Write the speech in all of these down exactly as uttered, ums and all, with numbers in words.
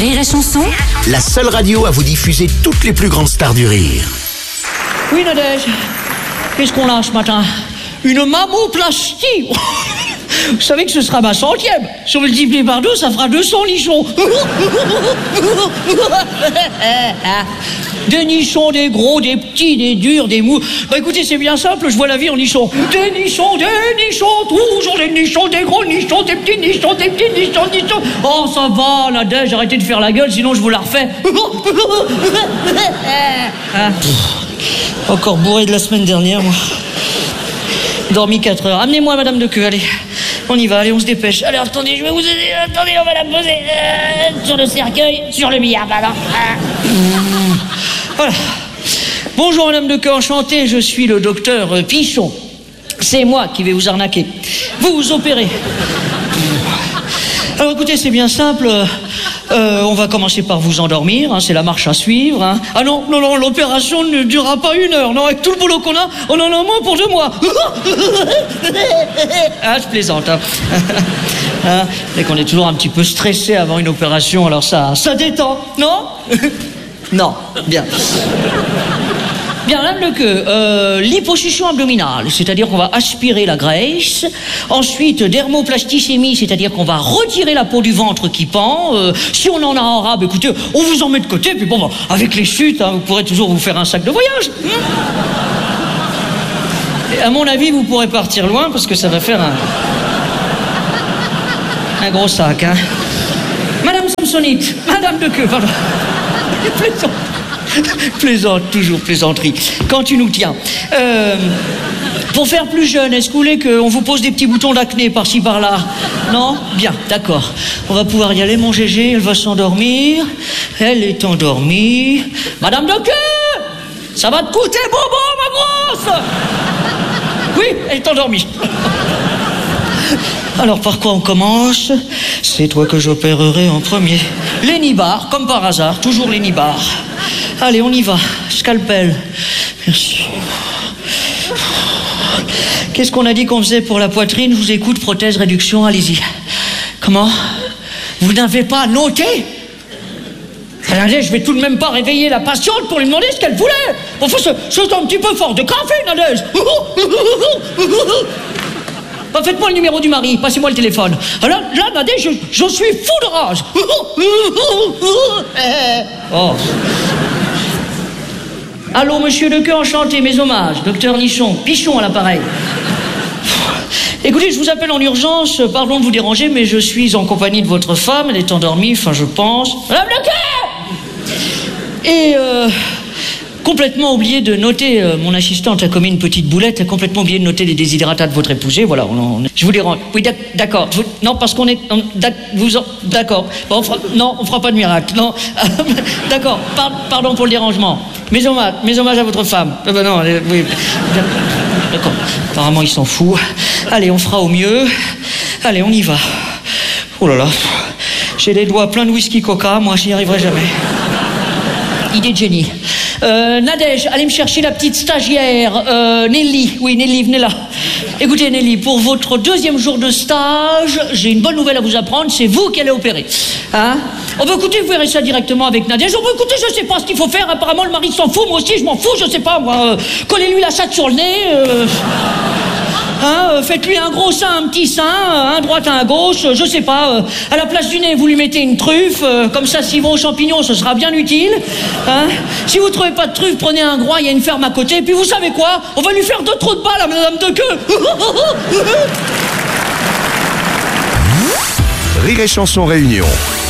Rire et Chanson, la seule radio à vous diffuser toutes les plus grandes stars du rire. Oui, Nadège, qu'est-ce qu'on a ce matin? Une mammoplastie. Vous savez que ce sera ma centième. Si on le multiplie par deux, ça fera deux cents nichons. Des nichons, des gros, des petits, des durs, des mous. Bah écoutez, c'est bien simple, je vois la vie en nichons. Des nichons, des nichons, toujours des nichons, des gros nichons, des petits nichons, des petits nichons, nichons. Oh, ça va, Nadège, arrêtez de faire la gueule, sinon je vous la refais. Ah. Encore bourré de la semaine dernière, moi. Dormi quatre heures. Amenez-moi Madame de Queue, allez. On y va, allez, on se dépêche. Alors, attendez, je vais vous aider. Attendez, on va la poser euh, sur le cercueil, sur le billard, pardon. Ah. Mmh. Voilà. Bonjour Madame de Queue, enchanté, je suis le docteur euh, Pichon. C'est moi qui vais vous arnaquer. Vous vous opérez. Alors écoutez, c'est bien simple. Euh, on va commencer par vous endormir, hein, c'est la marche à suivre. Hein. Ah non, non, non, l'opération ne durera pas une heure. Non, avec tout le boulot qu'on a, on en a moins pour deux mois. Ah, je plaisante. Hein. Hein, mais qu'on est toujours un petit peu stressé avant une opération, alors ça, ça détend, non? Non, bien. Bien, Madame de Queue, euh, liposuction abdominale, c'est-à-dire qu'on va aspirer la graisse. Ensuite, dermoplasticémie, c'est-à-dire qu'on va retirer la peau du ventre qui pend. Euh, si on en a en rab, écoutez, on vous en met de côté, puis bon, bon avec les chutes, hein, vous pourrez toujours vous faire un sac de voyage. Et à mon avis, vous pourrez partir loin, parce que ça va faire un... un gros sac, hein. Madame Samsonite, Madame de Queue, pardon. Plaisante. Plaisante, toujours plaisanterie. Quand tu nous tiens. Euh, pour faire plus jeune, est-ce que vous voulez qu'on vous pose des petits boutons d'acné par-ci par-là? Non? Bien, d'accord. On va pouvoir y aller, mon Gégé, elle va s'endormir. Elle est endormie. Madame de Queue, ça va te coûter bobo, ma grosse? Oui, elle est endormie. Alors par quoi on commence? C'est toi que j'opérerai en premier. Les nibards, comme par hasard, toujours les nibards. Allez, on y va. Scalpel. Merci. Qu'est-ce qu'on a dit qu'on faisait pour la poitrine? Je vous écoute, prothèse, réduction, allez-y. Comment? Vous n'avez pas noté? Allez, je vais tout de même pas réveiller la patiente pour lui demander ce qu'elle voulait. Enfin, c'est un petit peu fort de café, Nadège. Bah, faites-moi le numéro du mari, passez-moi le téléphone. Alors là, Nadège, je, je suis fou de rage. Oh. Allô, monsieur de Queue, enchanté, mes hommages. Docteur Nichon, Pichon à l'appareil. Écoutez, je vous appelle en urgence, pardon de vous déranger, mais je suis en compagnie de votre femme, elle est endormie, enfin je pense. Madame de Queue! Et euh... complètement oublié de noter, euh, mon assistante a commis une petite boulette, a complètement oublié de noter les désidératas de votre épousé, voilà, on, on, je vous les rends. Oui, d'accord, non, parce qu'on est, on, vous en, d'accord, bon, on fera, non, on fera pas de miracle, non, d'accord, par, pardon pour le dérangement, mes hommages, mes hommages à votre femme, euh, ben non, euh, oui, d'accord, apparemment il s'en fout, allez, on fera au mieux, allez, on y va, oh là là, j'ai les doigts pleins de whisky coca, moi j'y arriverai jamais. Idée de génie. Euh, Nadège, allez me chercher la petite stagiaire, euh, Nelly. Oui, Nelly, venez là. Écoutez, Nelly, pour votre deuxième jour de stage, j'ai une bonne nouvelle à vous apprendre, c'est vous qui allez opérer. Hein? On va écouter, vous verrez ça directement avec Nadège. On va écouter, je sais pas ce qu'il faut faire, apparemment le mari s'en fout, moi aussi je m'en fous, je sais pas, moi. Euh, collez-lui la chatte sur le nez. Euh... Hein, euh, faites-lui un gros sein, un petit sein, un droite, un gauche, euh, je sais pas. Euh, à la place du nez, vous lui mettez une truffe, euh, comme ça, s'il va aux champignons, ce sera bien utile. Hein. Si vous trouvez pas de truffe, prenez un groin, il y a une ferme à côté. Puis vous savez quoi? On va lui faire deux trous de balle à Madame de Queue. Rire et Chanson Réunion.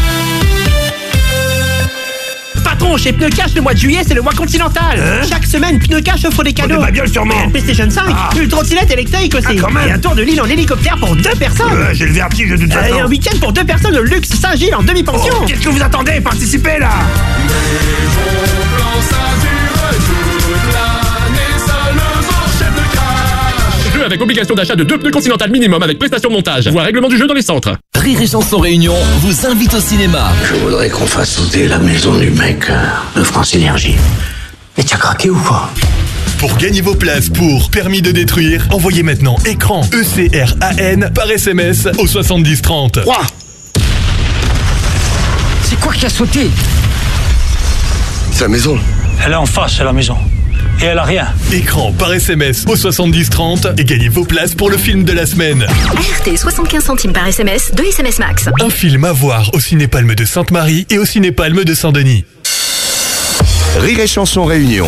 Patron, chez Pneu Cash, le mois de juillet, c'est le mois continental. Hein? Chaque semaine, Pneu Cash offre des cadeaux. Des bagnoles sûrement. Et un PlayStation cinq, ah. Une trottinette électrique aussi. Ah, quand même. Et un tour de l'île en hélicoptère pour deux personnes. Euh, J'ai le vertige de toute façon. Et un week-end pour deux personnes au luxe Saint-Gilles en demi-pension. Oh, qu'est-ce que vous attendez? Participez là. Jeu avec obligation d'achat de deux pneus Continental minimum avec prestation de montage. Voir règlement du jeu dans les centres. Rire et Chanson Réunion vous invite au cinéma. Je voudrais qu'on fasse sauter la maison du mec euh, de France Énergie. Mais t'as craqué ou quoi? Pour gagner vos places pour Permis de détruire, envoyez maintenant écran E C R A N par S M S au soixante-dix trente. C'est quoi qui a sauté. C'est la maison. Elle est en face, c'est la maison. Et elle a rien. Écran par S M S au soixante-dix trente et gagnez vos places pour le film de la semaine. R T, soixante-quinze centimes par S M S, deux S M S max. Un film à voir au Ciné-Palme de Sainte-Marie et au Ciné-Palme de Saint-Denis. Rire et Chanson Réunion.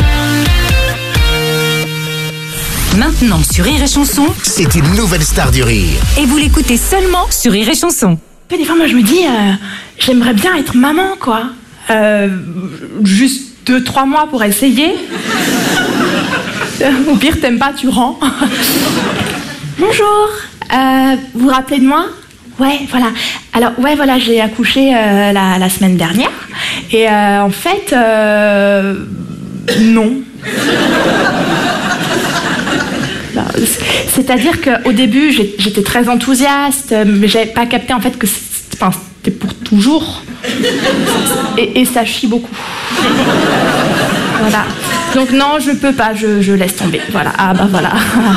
Maintenant sur Rire et Chanson, c'est une nouvelle star du rire. Et vous l'écoutez seulement sur Rire et Chanson. Des fois, moi, je me dis, euh, j'aimerais bien être maman, quoi. Euh, juste deux, trois mois pour essayer. Au pire, t'aimes pas, tu rends. Bonjour, euh, vous vous rappelez de moi? Ouais, voilà. Alors, ouais, voilà, j'ai accouché euh, la, la semaine dernière. Et euh, en fait, euh, non. C'est-à-dire qu'au début, j'étais très enthousiaste, mais j'avais pas capté en fait que c'était pour toujours. Et, et ça chie beaucoup. Voilà. Donc non, je peux pas, je, je laisse tomber. Voilà. Ah bah voilà.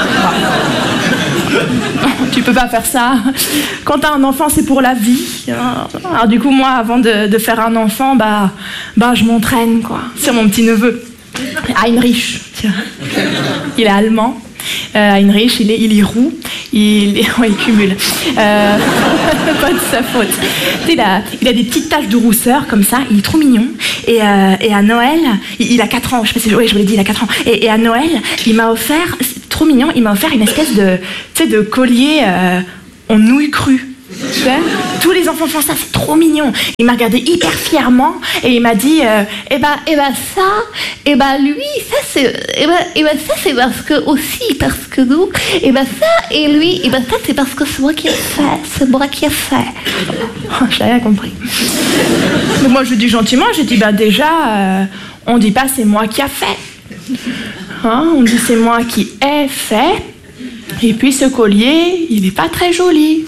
Tu peux pas faire ça. Quand t'as un enfant, c'est pour la vie. Alors du coup, moi, avant de, de faire un enfant, bah, bah je m'entraîne, quoi. C'est mon petit neveu. Heinrich. Il est allemand. Euh, Heinrich, il est, il est roux, il, est, ouais, il cumule. Euh, pas de sa faute. Il a, il a des petites taches de rousseur comme ça, il est trop mignon. Et, euh, et à Noël, il, il a quatre ans, je sais pas si oui, je vous l'ai dit, il a quatre ans. Et, et à Noël, il m'a offert, c'est trop mignon, il m'a offert une espèce de, tu sais, de collier euh, en nouilles crues. Tu sais, tous les enfants font ça, c'est trop mignon. Il m'a regardé hyper fièrement et il m'a dit euh, eh ben, eh ben ça, eh ben lui, ça c'est, eh ben, eh ben ça c'est parce que aussi parce que nous, eh ben ça et lui, eh ben ça c'est parce que c'est moi qui ai fait, c'est moi qui ai fait. Oh, je n'ai rien compris. Donc moi je dis gentiment, j'ai dit bah déjà, euh, on dit pas c'est moi qui a fait, hein, on dit c'est moi qui ai fait. Et puis ce collier, il n'est pas très joli.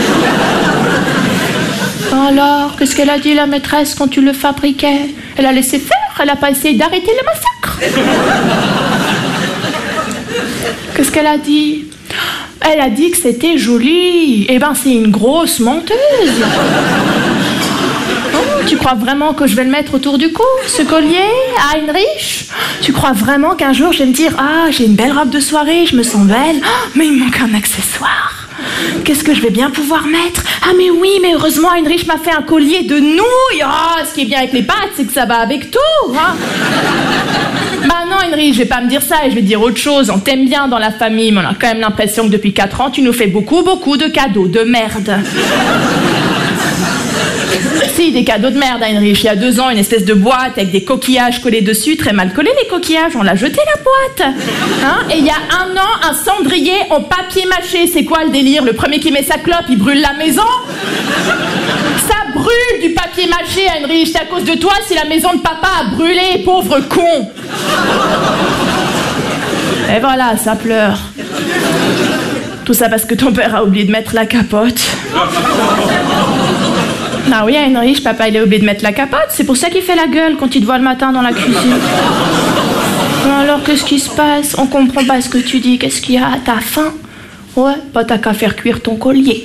Alors, qu'est-ce qu'elle a dit la maîtresse quand tu le fabriquais? Elle a laissé faire, elle n'a pas essayé d'arrêter le massacre. Qu'est-ce qu'elle a dit? Elle a dit que c'était joli. Eh ben, c'est une grosse menteuse. Oh, tu crois vraiment que je vais le mettre autour du cou, ce collier, à Heinrich? Tu crois vraiment qu'un jour je vais me dire ah, j'ai une belle robe de soirée, je me sens belle, oh, mais il me manque un accessoire. Qu'est-ce que je vais bien pouvoir mettre? Ah mais oui, mais heureusement Heinrich m'a fait un collier de nouilles. Ah, oh, ce qui est bien avec les pâtes, c'est que ça va avec tout, hein. Bah non Heinrich, je vais pas me dire ça et je vais dire autre chose. On t'aime bien dans la famille, mais on a quand même l'impression que depuis quatre ans, tu nous fais beaucoup, beaucoup de cadeaux de merde. Si, des cadeaux de merde, Heinrich. Il y a deux ans, une espèce de boîte avec des coquillages collés dessus, très mal collés les coquillages, on l'a jeté la boîte. Hein? Et il y a un an, un cendrier en papier mâché. C'est quoi le délire? Le premier qui met sa clope, il brûle la maison? Ça brûle du papier mâché, Heinrich. C'est à cause de toi si la maison de papa a brûlé, pauvre con. Et voilà, ça pleure. Tout ça parce que ton père a oublié de mettre la capote. Ah oui, Heinrich, papa, il a oublié de mettre la capote. C'est pour ça qu'il fait la gueule quand il te voit le matin dans la cuisine. Alors, qu'est-ce qui se passe? On comprend pas ce que tu dis. Qu'est-ce qu'il y a? T'as faim? Ouais, bah t'as qu'à faire cuire ton collier.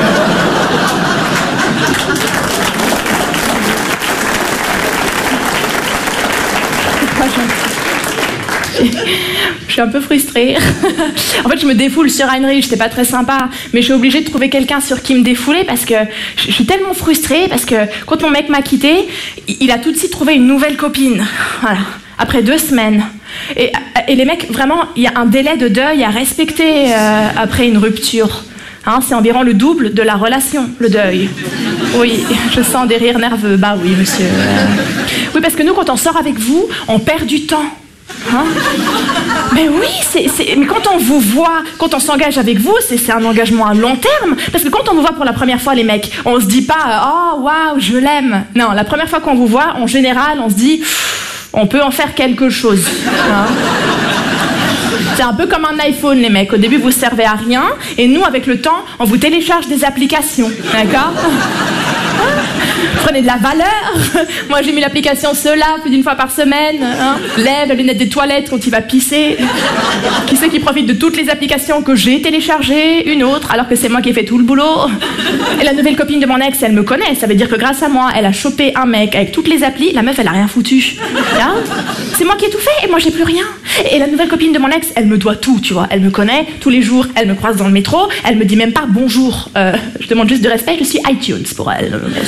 Je suis un peu frustrée. En fait, je me défoule sur Heinrich, c'est pas très sympa, mais je suis obligée de trouver quelqu'un sur qui me défouler parce que je suis tellement frustrée parce que quand mon mec m'a quittée, il a tout de suite trouvé une nouvelle copine. Voilà. Après deux semaines. Et, et les mecs, vraiment, il y a un délai de deuil à respecter euh, après une rupture. Hein, c'est environ le double de la relation, le deuil. Oui, je sens des rires nerveux. Bah oui, monsieur. Euh... Oui, parce que nous, quand on sort avec vous, on perd du temps. Hein? Mais oui, c'est, c'est... mais quand on vous voit, quand on s'engage avec vous, c'est, c'est un engagement à long terme. Parce que quand on vous voit pour la première fois, les mecs, on se dit pas oh waouh, je l'aime. Non, la première fois qu'on vous voit, en général, on se dit on peut en faire quelque chose. Hein? C'est un peu comme un iPhone, les mecs. Au début, vous servez à rien, et nous, avec le temps, on vous télécharge des applications, d'accord? Prenez de la valeur. Moi, j'ai mis l'application Cela plus d'une fois par semaine. Hein. Lève la lunette des toilettes quand il va pisser. Qui c'est qui profite de toutes les applications que j'ai téléchargées? Une autre, alors que c'est moi qui ai fait tout le boulot. Et la nouvelle copine de mon ex, elle me connaît. Ça veut dire que grâce à moi, elle a chopé un mec avec toutes les applis. La meuf, elle a rien foutu. Hein. C'est moi qui ai tout fait et moi, j'ai plus rien. Et la nouvelle copine de mon ex, elle me doit tout, tu vois. Elle me connaît tous les jours. Elle me croise dans le métro. Elle me dit même pas bonjour. Euh, je demande juste de respect. Je suis iTunes pour elle.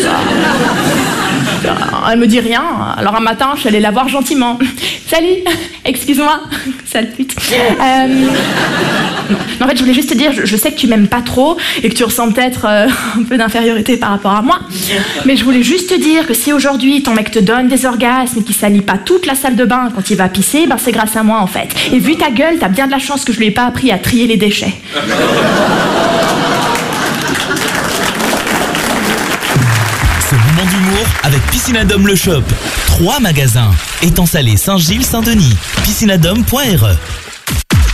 Elle me dit rien. Alors un matin, je suis allée la voir gentiment. Salut, excuse-moi. Sale pute. Euh... En fait, je voulais juste te dire, je, je sais que tu m'aimes pas trop et que tu ressens peut-être euh, un peu d'infériorité par rapport à moi. Mais je voulais juste te dire que si aujourd'hui ton mec te donne des orgasmes et qu'il salit pas toute la salle de bain quand il va pisser, ben c'est grâce à moi en fait. Et vu ta gueule, t'as bien de la chance que je lui ai pas appris à trier les déchets. Ce moment d'humour avec Piscinadome Le Shop. Trois magasins. Étang Salé, Saint-Gilles, Saint-Denis. piscinadome point r e